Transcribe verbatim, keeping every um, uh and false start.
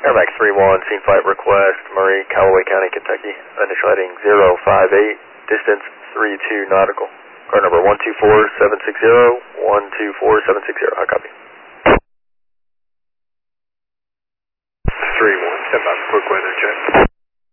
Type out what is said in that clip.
Airmax three one, scene flight request, Murray, Callaway County, Kentucky. Initial heading zero five eight, distance three two nautical. Car number one two four seven six zero, one two four seven six zero, high copy. three one, step up, quick weather check.